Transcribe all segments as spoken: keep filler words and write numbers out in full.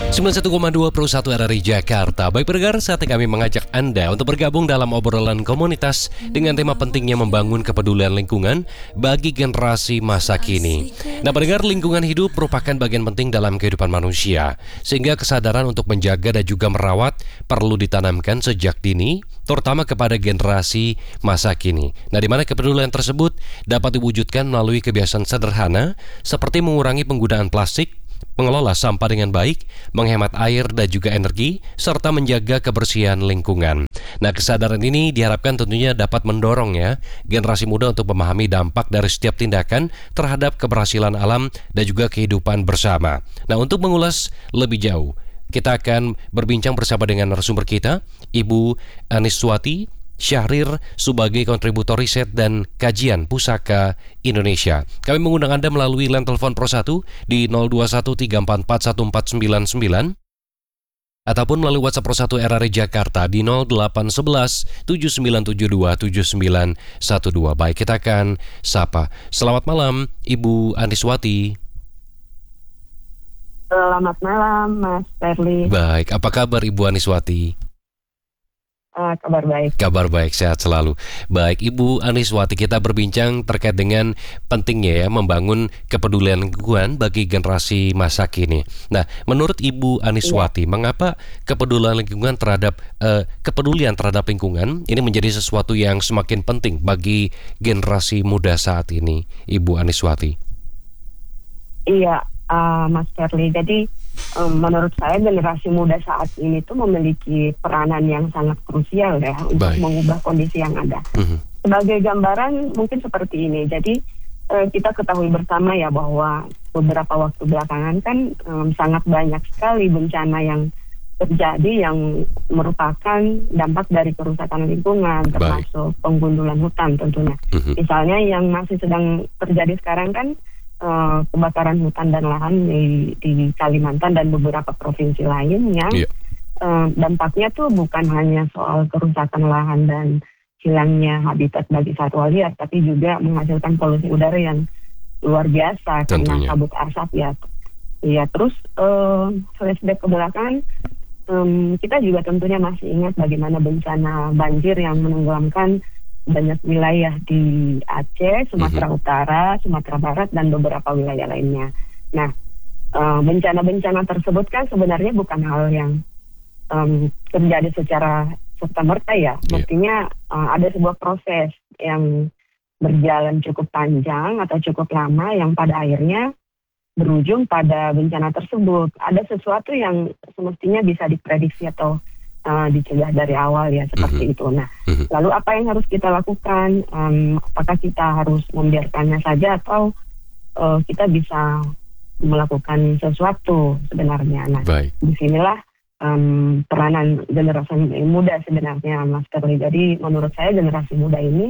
sembilan puluh satu koma dua Pro satu R R I Jakarta. Baik pendengar, saatnya kami mengajak Anda untuk bergabung dalam obrolan komunitas dengan tema pentingnya membangun kepedulian lingkungan bagi generasi masa kini. Nah pendengar, lingkungan hidup merupakan bagian penting dalam kehidupan manusia, sehingga kesadaran untuk menjaga dan juga merawat perlu ditanamkan sejak dini, terutama kepada generasi masa kini. Nah di mana kepedulian tersebut dapat diwujudkan melalui kebiasaan sederhana seperti mengurangi penggunaan plastik, mengelola sampah dengan baik, menghemat air dan juga energi, serta menjaga kebersihan lingkungan. Nah, kesadaran ini diharapkan tentunya dapat mendorong ya generasi muda untuk memahami dampak dari setiap tindakan terhadap keberhasilan alam dan juga kehidupan bersama. Nah, untuk mengulas lebih jauh, kita akan berbincang bersama dengan narasumber kita, Ibu Aniswati Syahrir sebagai kontributor riset dan kajian Pusaka Indonesia. Kami mengundang Anda melalui line telepon Pro satu di nol dua satu tiga empat empat satu empat sembilan sembilan ataupun melalui WhatsApp Pro satu R R I Jakarta di nol delapan satu satu tujuh sembilan tujuh dua tujuh sembilan satu dua. Baik, kita akan sapa. Selamat malam Ibu Aniswati. Selamat malam Mas Perli. Baik, apa kabar Ibu Aniswati? Uh, kabar baik. Kabar baik, sehat selalu. Baik, Ibu Aniswati, kita berbincang terkait dengan pentingnya ya membangun kepedulian lingkungan bagi generasi masa kini. Nah, menurut Ibu Aniswati, ya, mengapa kepedulian lingkungan terhadap uh, kepedulian terhadap lingkungan ini menjadi sesuatu yang semakin penting bagi generasi muda saat ini, Ibu Aniswati? Iya, uh, Mas Perli. Jadi Um, menurut saya generasi muda saat ini tuh memiliki peranan yang sangat krusial ya untuk Baik. mengubah kondisi yang ada. Uh-huh. Sebagai gambaran mungkin seperti ini. Jadi uh, kita ketahui bersama ya bahwa beberapa waktu belakangan kan um, sangat banyak sekali bencana yang terjadi yang merupakan dampak dari kerusakan lingkungan, termasuk Baik. penggundulan hutan tentunya. Uh-huh. Misalnya yang masih sedang terjadi sekarang kan Uh, kebakaran hutan dan lahan di, di Kalimantan dan beberapa provinsi lain yang yeah. uh, dampaknya tuh bukan hanya soal kerusakan lahan dan hilangnya habitat bagi satwa liar, tapi juga menghasilkan polusi udara yang luar biasa Tentunya. karena kabut asap ya. Ya terus uh, flashback ke belakang, um, kita juga tentunya masih ingat bagaimana bencana banjir yang menenggelamkan banyak wilayah di Aceh, Sumatera mm-hmm. Utara, Sumatera Barat, dan beberapa wilayah lainnya. Nah, uh, bencana-bencana tersebut kan sebenarnya bukan hal yang um, terjadi secara serta-merta ya. Yeah. Mestinya uh, ada sebuah proses yang berjalan cukup panjang atau cukup lama yang pada akhirnya berujung pada bencana tersebut. Ada sesuatu yang semestinya bisa diprediksi atau Uh, dicegah dari awal ya seperti uh-huh. itu. Nah, uh-huh. lalu apa yang harus kita lakukan? Um, apakah kita harus membiarkannya saja atau uh, kita bisa melakukan sesuatu sebenarnya? Nah, Baik. disinilah um, peranan generasi muda sebenarnya, Mas Kerli. Jadi menurut saya generasi muda ini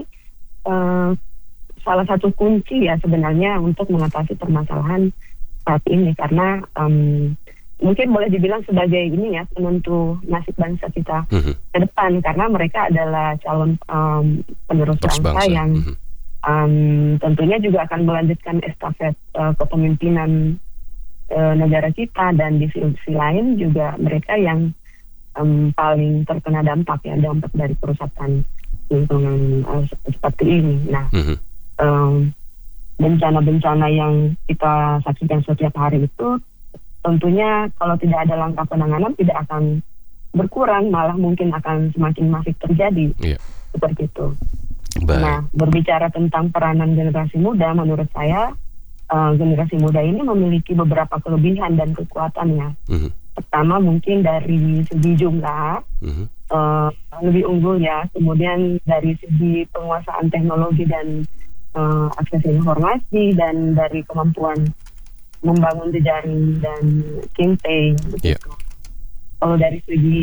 uh, salah satu kunci ya sebenarnya untuk mengatasi permasalahan saat ini karena um, mungkin boleh dibilang sebagai ini ya penentu nasib bangsa kita uh-huh. ke depan karena mereka adalah calon um, penerus bangsa, bangsa yang uh-huh. um, tentunya juga akan melanjutkan estafet uh, kepemimpinan uh, negara kita dan di sisi lain juga mereka yang um, paling terkena dampak ya dampak dari kerusakan lingkungan uh, seperti ini. Nah, uh-huh. um, bencana-bencana yang kita saksikan setiap hari itu tentunya kalau tidak ada langkah penanganan tidak akan berkurang, malah mungkin akan semakin masif terjadi. Yeah. Seperti itu. Baik. Nah, berbicara tentang peranan generasi muda, menurut saya uh, generasi muda ini memiliki beberapa kelebihan dan kekuatannya. Uh-huh. Pertama mungkin dari segi jumlah, uh-huh. uh, lebih unggul ya. Kemudian dari segi penguasaan teknologi dan uh, akses informasi dan dari kemampuan membangun jejaring dan campaign begitu. Yeah. Kalau dari segi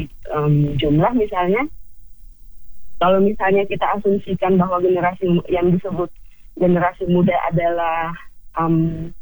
um, jumlah misalnya, kalau misalnya kita asumsikan bahwa generasi yang disebut generasi muda adalah um,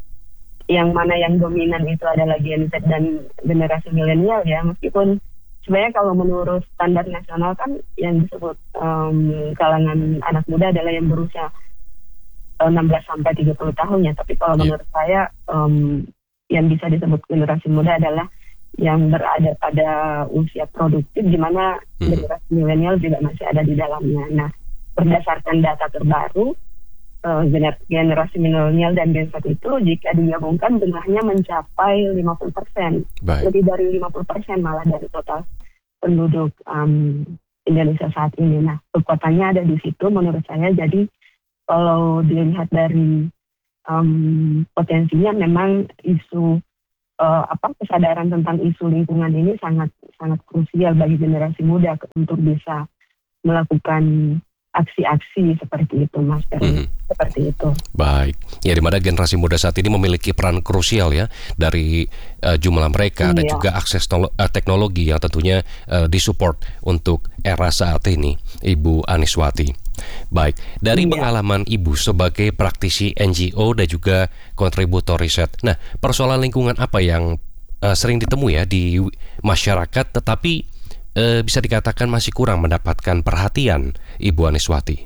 yang mana yang dominan itu adalah Gen Z dan generasi milenial ya, meskipun sebenarnya kalau menurut standar nasional kan yang disebut um, kalangan anak muda adalah yang berusia enam belas sampai tiga puluh tahun ya, tapi kalau yeah. menurut saya um, yang bisa disebut generasi muda adalah yang berada pada usia produktif, di mana hmm. generasi milenial juga masih ada di dalamnya. Nah, berdasarkan data terbaru, uh, gener- generasi milenial dan Gen Z itu jika digabungkan jumlahnya mencapai lima puluh persen, lebih dari lima puluh persen malah dari total penduduk um, Indonesia saat ini. Nah, kekuatannya ada di situ menurut saya. Jadi kalau dilihat dari um, potensinya, memang isu Uh, apa kesadaran tentang isu lingkungan ini sangat sangat krusial bagi generasi muda untuk bisa melakukan aksi-aksi seperti itu, Mas Ferry. Mm-hmm. Seperti itu. Baik, ya di mana generasi muda saat ini memiliki peran krusial ya dari uh, jumlah mereka iya. dan juga akses tolo- uh, teknologi yang tentunya uh, disupport untuk era saat ini, Ibu Aniswati. Baik, dari iya. pengalaman Ibu sebagai praktisi N G O dan juga kontributor riset. Nah, persoalan lingkungan apa yang uh, sering ditemui ya di masyarakat tetapi uh, bisa dikatakan masih kurang mendapatkan perhatian, Ibu Aniswati?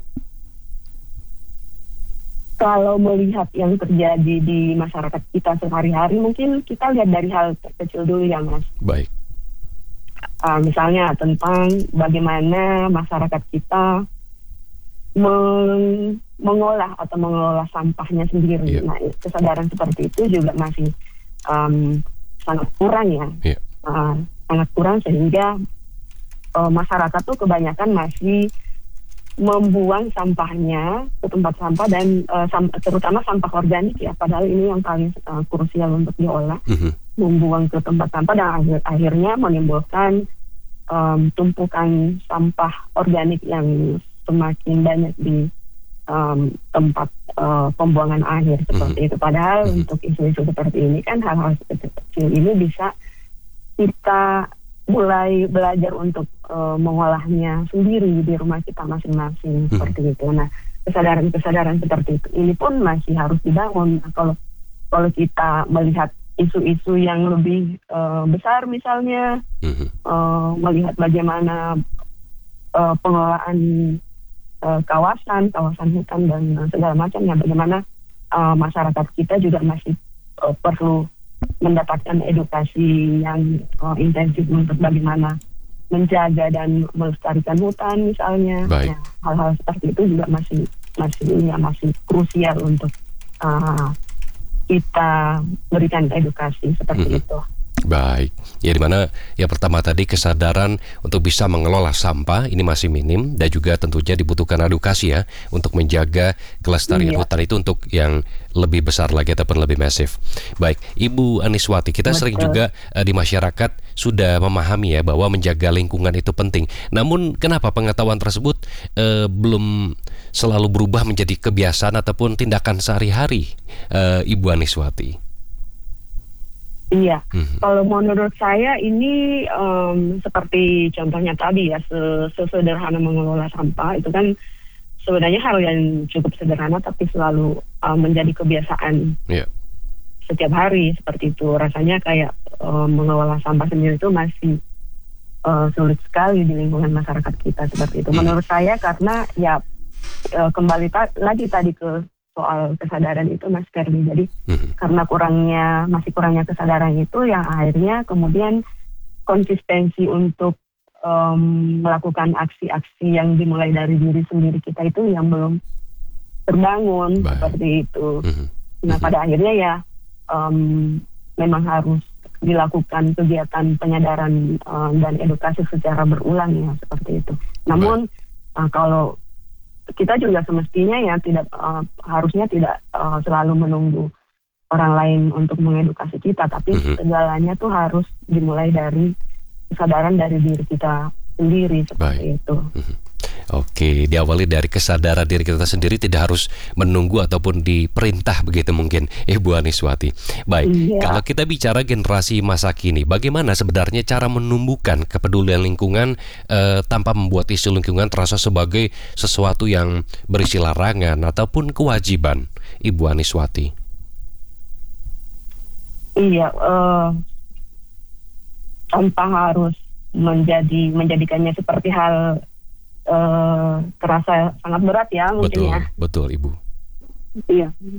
Kalau melihat yang terjadi di masyarakat kita sehari-hari, mungkin kita lihat dari hal terkecil dulu ya, Mas. Baik. Uh, misalnya tentang bagaimana masyarakat kita Meng, mengolah atau mengelola sampahnya sendiri. Yeah. Nah, kesadaran seperti itu juga masih um, sangat kurang ya, yeah. uh, sangat kurang sehingga uh, masyarakat tuh kebanyakan masih membuang sampahnya ke tempat sampah dan uh, sam- terutama sampah organik ya, padahal ini yang paling uh, krusial untuk diolah, mm-hmm. membuang ke tempat sampah dan akhir- akhirnya menimbulkan um, tumpukan sampah organik yang semakin banyak di um, tempat uh, pembuangan akhir seperti mm-hmm. itu. Padahal mm-hmm. untuk isu-isu seperti ini kan hal-hal seperti kecil ini bisa kita mulai belajar untuk uh, mengolahnya sendiri di rumah kita masing-masing mm-hmm. seperti itu. Nah, kesadaran-kesadaran seperti itu ini pun masih harus dibangun. Nah, kalau kalau kita melihat isu-isu yang lebih uh, besar misalnya, mm-hmm. uh, melihat bagaimana uh, pengelolaan uh, kawasan, kawasan hutan dan uh, segala macamnya, bagaimana uh, masyarakat kita juga masih uh, perlu mendapatkan edukasi yang uh, intensif untuk bagaimana menjaga dan melestarikan hutan misalnya. Nah, hal-hal seperti itu juga masih masih ya masih krusial untuk uh, kita berikan edukasi seperti mm-hmm. itu. Baik, ya dimana ya pertama tadi kesadaran untuk bisa mengelola sampah ini masih minim dan juga tentunya dibutuhkan edukasi ya untuk menjaga kelestarian iya. hutan itu untuk yang lebih besar lagi ataupun lebih masif. Baik, Ibu Aniswati, kita Betul. sering juga uh, di masyarakat sudah memahami ya bahwa menjaga lingkungan itu penting. Namun kenapa pengetahuan tersebut uh, belum selalu berubah menjadi kebiasaan ataupun tindakan sehari-hari, uh, Ibu Aniswati? Iya, hmm. kalau menurut saya ini um, seperti contohnya tadi ya, sesederhana mengelola sampah itu kan sebenarnya hal yang cukup sederhana tapi selalu um, menjadi kebiasaan yeah. setiap hari seperti itu. Rasanya kayak um, mengelola sampah sendiri itu masih uh, sulit sekali di lingkungan masyarakat kita seperti itu. Hmm. Menurut saya karena ya uh, kembali ta- lagi tadi ke soal kesadaran itu, Mas Ferdi. Jadi mm-hmm. karena kurangnya masih kurangnya kesadaran itu yang akhirnya kemudian konsistensi untuk um, melakukan aksi-aksi yang dimulai dari diri sendiri kita itu yang belum terbangun. Baik. Seperti itu. Mm-hmm. Nah pada akhirnya ya um, memang harus dilakukan kegiatan penyadaran um, dan edukasi secara berulang ya seperti itu. Namun uh, kalau kita juga semestinya ya tidak uh, harusnya tidak uh, selalu menunggu orang lain untuk mengedukasi kita, tapi mm-hmm. segalanya tuh harus dimulai dari kesadaran dari diri kita sendiri seperti Baik. itu. Mm-hmm. Oke, diawali dari kesadaran diri kita sendiri, tidak harus menunggu ataupun diperintah begitu mungkin, Ibu Aniswati. Baik, iya. Kalau kita bicara generasi masa kini, bagaimana sebenarnya cara menumbuhkan kepedulian lingkungan eh, tanpa membuat isu lingkungan terasa sebagai sesuatu yang berisi larangan ataupun kewajiban, Ibu Aniswati? Iya, uh, tanpa harus menjadi menjadikannya seperti hal Uh, terasa sangat berat ya mungkin betul, ya. Betul, Ibu. Iya.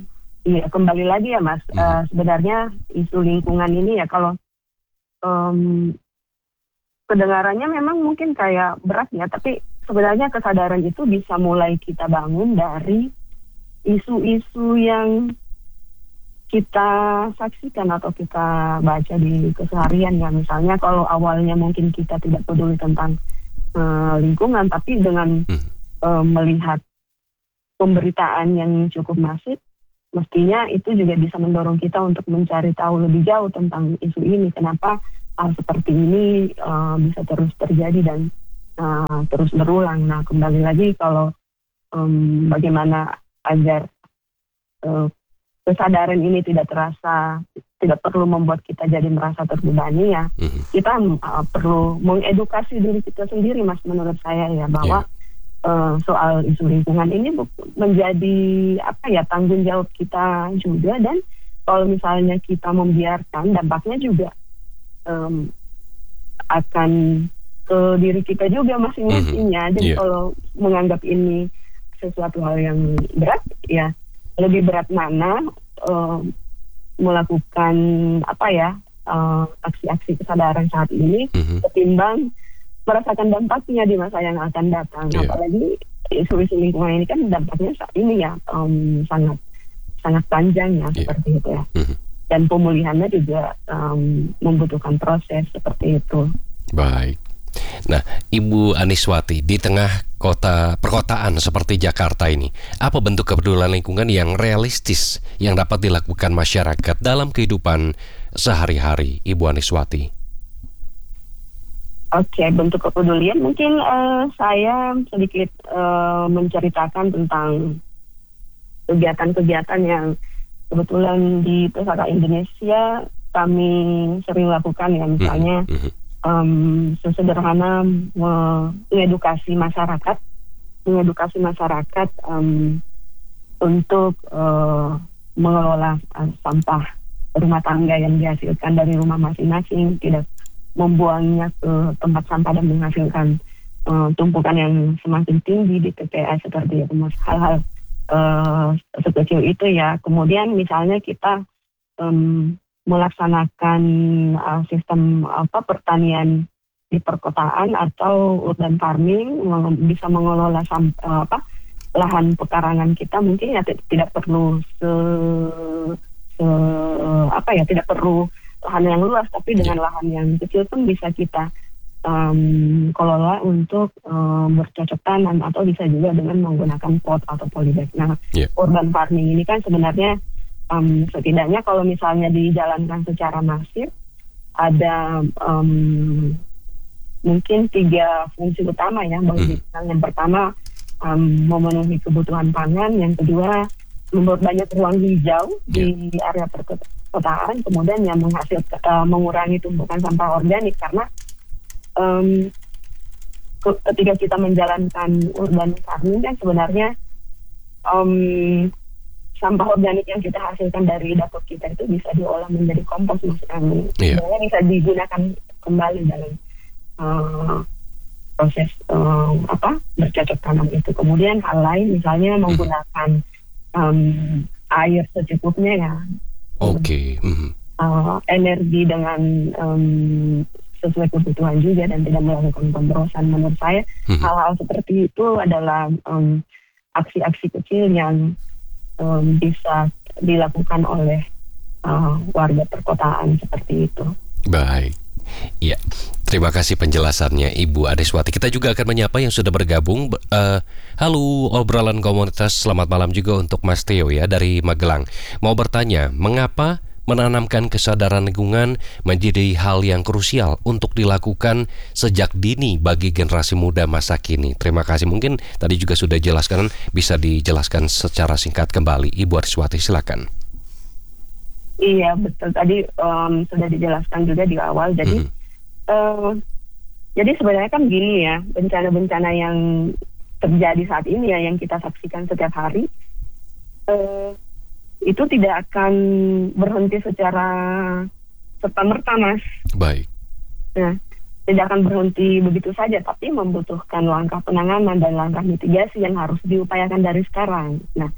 iya kembali lagi ya Mas, Hmm. uh, sebenarnya isu lingkungan ini ya kalau um, kedengarannya memang mungkin kayak berat ya, tapi sebenarnya kesadaran itu bisa mulai kita bangun dari isu-isu yang kita saksikan atau kita baca di keseharian ya. Misalnya kalau awalnya mungkin kita tidak peduli tentang uh, lingkungan, tapi dengan Hmm. uh, melihat pemberitaan yang cukup masif, mestinya itu juga bisa mendorong kita untuk mencari tahu lebih jauh tentang isu ini. Kenapa hal seperti ini uh, bisa terus terjadi dan uh, terus berulang. Nah, kembali lagi kalau um, bagaimana agar uh, kesadaran ini tidak terasa, tidak perlu membuat kita jadi merasa terbebani ya. Hmm. Kita uh, perlu mengedukasi diri kita sendiri, Mas, menurut saya ya, bahwa Yeah. uh, soal isu lingkungan ini menjadi apa ya tanggung jawab kita juga, dan kalau misalnya kita membiarkan, dampaknya juga um, akan ke diri kita juga masing-masingnya. Mm-hmm. Jadi Yeah. kalau menganggap ini sesuatu hal yang berat, ya lebih berat mana um, melakukan apa ya uh, aksi-aksi kesadaran saat ini Mm-hmm. ketimbang merasakan dampaknya di masa yang akan datang. Yeah. Apalagi isu-isu lingkungan ini kan dampaknya saat ini ya um, sangat sangat panjang ya, Yeah. seperti itu ya. Mm-hmm. Dan pemulihannya juga um, membutuhkan proses seperti itu. Baik. Nah, Ibu Aniswati, di tengah kota perkotaan seperti Jakarta ini, apa bentuk kepedulian lingkungan yang realistis yang dapat dilakukan masyarakat dalam kehidupan sehari-hari, Ibu Aniswati? Oke, bentuk kepedulian mungkin uh, saya sedikit uh, menceritakan tentang kegiatan-kegiatan yang kebetulan di Pusaka Indonesia kami sering lakukan ya, misalnya Mm-hmm. um, sesederhana mengedukasi masyarakat, mengedukasi masyarakat um, untuk uh, mengelola uh, sampah rumah tangga yang dihasilkan dari rumah masing-masing, tidak membuangnya ke tempat sampah dan menghasilkan uh, tumpukan yang semakin tinggi di T P S seperti itu, Mas. Hal-hal uh, sekecil itu ya. Kemudian misalnya kita um, melaksanakan uh, sistem apa pertanian di perkotaan atau urban farming, meng- bisa mengelola sam, uh, apa lahan pekarangan kita, mungkin ya t- tidak perlu se, se apa ya tidak perlu lahan yang luas, tapi dengan lahan yang kecil pun bisa kita um, kelola untuk um, bercocok tanam, atau bisa juga dengan menggunakan pot atau polybag. Nah, Yeah. urban farming ini kan sebenarnya um, setidaknya kalau misalnya dijalankan secara masif, ada um, mungkin tiga fungsi utama ya bagi kita. Yang pertama, um, memenuhi kebutuhan pangan. Yang kedua, memperbanyak ruang hijau di area perkotaan. Kemudian yang menghasilkan uh, mengurangi tumpukan sampah organik, karena um, ke- ketika kita menjalankan urban farming kan sebenarnya um, sampah organik yang kita hasilkan dari dapur kita itu bisa diolah menjadi kompos, Mas. Um, Iya. sebenarnya bisa digunakan kembali dalam uh, proses uh, apa bercocok tanam itu. Kemudian hal lain misalnya menggunakan um, air secukupnya ya. Oke. Mhm. Uh, energi dengan um, sesuai kebutuhan juga, dan tidak melakukan pemborosan. Menurut saya Mhm. hal-hal seperti itu adalah um, aksi-aksi kecil yang um, bisa dilakukan oleh uh, warga perkotaan seperti itu. Baik. Iya, terima kasih penjelasannya Ibu Aniswati. Kita juga akan menyapa yang sudah bergabung. Uh, halo, obrolan komunitas. Selamat malam juga untuk Mas Theo ya dari Magelang. Mau bertanya, mengapa menanamkan kesadaran lingkungan menjadi hal yang krusial untuk dilakukan sejak dini bagi generasi muda masa kini? Terima kasih. Mungkin tadi juga sudah jelaskan, bisa dijelaskan secara singkat kembali, Ibu Aniswati, silakan. Iya, betul. Tadi um, sudah dijelaskan juga di awal. Jadi, Mhm. uh, jadi sebenarnya kan gini ya, bencana-bencana yang terjadi saat ini ya, yang kita saksikan setiap hari, uh, itu tidak akan berhenti secara serta-merta, Mas. Baik. Nah, tidak akan berhenti begitu saja, tapi membutuhkan langkah penanganan dan langkah mitigasi yang harus diupayakan dari sekarang. Nah,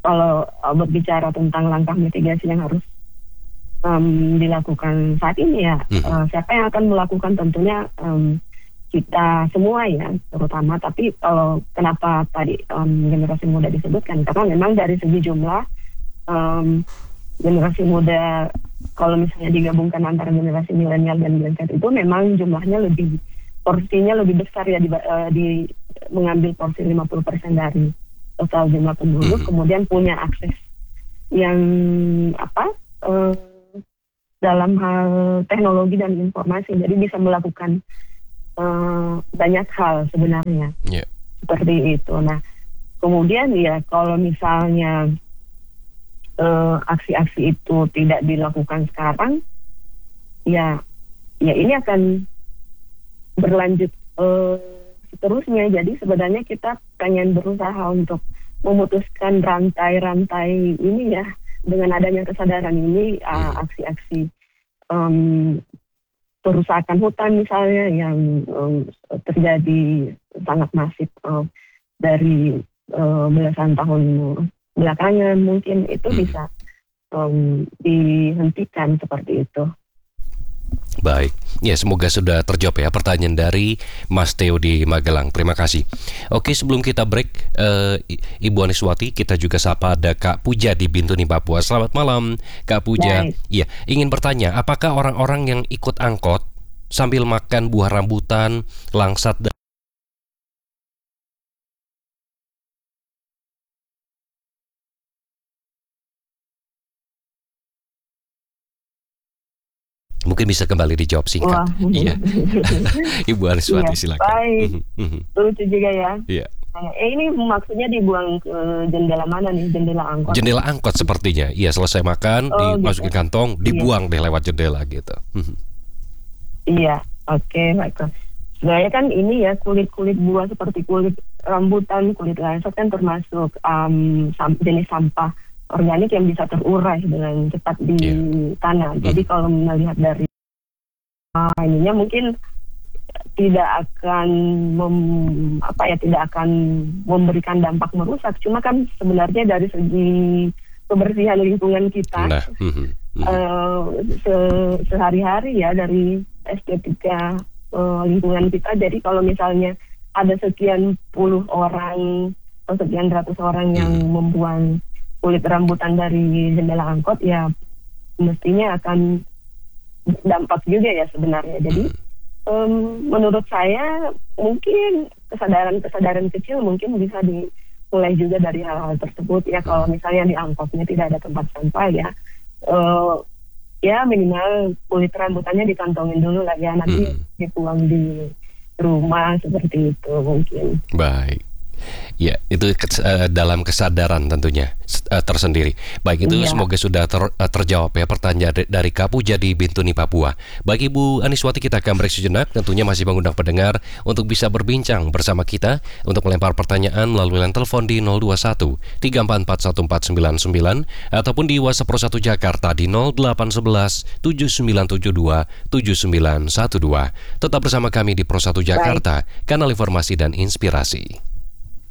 kalau uh, berbicara tentang langkah mitigasi yang harus um, dilakukan saat ini ya, hmm. uh, siapa yang akan melakukan tentunya um, kita semua ya terutama. Tapi kalau kenapa tadi um, generasi muda disebutkan, karena memang dari segi jumlah um, generasi muda kalau misalnya digabungkan antara generasi milenial dan Gen Z itu memang jumlahnya lebih, porsinya lebih besar ya, di, uh, di mengambil porsi lima puluh persen dari total jumlah penduduk, hmm. kemudian punya akses yang apa uh, dalam hal teknologi dan informasi, jadi bisa melakukan uh, banyak hal sebenarnya, yeah. seperti itu. Nah kemudian ya kalau misalnya uh, aksi-aksi itu tidak dilakukan sekarang, ya ya ini akan berlanjut uh, seterusnya. Jadi sebenarnya kita pengen berusaha untuk memutuskan rantai-rantai ini ya, dengan adanya kesadaran ini, uh, aksi-aksi um, perusakan hutan misalnya yang um, terjadi sangat masif uh, dari uh, belasan tahun belakangan, mungkin itu bisa um, dihentikan seperti itu. Baik, ya semoga sudah terjawab ya pertanyaan dari Mas Theo di Magelang. Terima kasih. Oke, sebelum kita break, uh, Ibu Aniswati, kita juga sapa ada Kak Puja di Bintuni, Papua. Selamat malam, Kak Puja. Iya, ingin bertanya, apakah orang-orang yang ikut angkot sambil makan buah rambutan, langsat dan mungkin bisa kembali dijawab singkat. Iya. Ibu Aniswati, iya, silakan. Baik. Lucu juga ya. Iya. Eh ini maksudnya dibuang ke jendela mana nih? Jendela angkot. Jendela angkot sepertinya. Iya, selesai makan, oh, dimasukin gitu. Kantong, dibuang, iya, deh lewat jendela gitu. Iya, oke, okay, baiklah. Sebenarnya kan ini ya, kulit-kulit buah seperti kulit rambutan, kulit langsat kan termasuk um, sam- jenis sampah organik yang bisa terurai dengan cepat di yeah. tanah. Jadi hmm. kalau melihat dari uh, ininya mungkin tidak akan mem, apa ya tidak akan memberikan dampak merusak. Cuma kan sebenarnya dari segi kebersihan lingkungan kita nah. hmm. uh, se- sehari-hari ya, dari estetika uh, lingkungan kita. Jadi kalau misalnya ada sekian puluh orang atau sekian ratus orang yang hmm. membuang kulit rambutan dari jendela angkot, ya mestinya akan dampak juga ya sebenarnya. Jadi um, menurut saya mungkin kesadaran-kesadaran kecil mungkin bisa dimulai juga dari hal-hal tersebut ya. Kalau misalnya di angkotnya tidak ada tempat sampah ya, uh, ya minimal kulit rambutannya dikantongin dulu lah ya, nanti hmm. dibuang di rumah seperti itu mungkin. Baik. Ya, itu kes, uh, dalam kesadaran tentunya uh, tersendiri. Baik, itu iya. Semoga sudah ter, uh, terjawab ya pertanyaan dari Kak Puja di Bintuni, Papua. Bagi Ibu Aniswati, kita akan break sejenak. Tentunya masih mengundang pendengar untuk bisa berbincang bersama kita, untuk melempar pertanyaan melalui line telepon di nol dua satu tiga empat empat satu empat sembilan sembilan ataupun di WhatsApp Pro satu Jakarta di nol delapan satu satu tujuh sembilan tujuh dua tujuh sembilan satu dua. Tetap bersama kami di Pro satu Jakarta, kanal informasi dan inspirasi.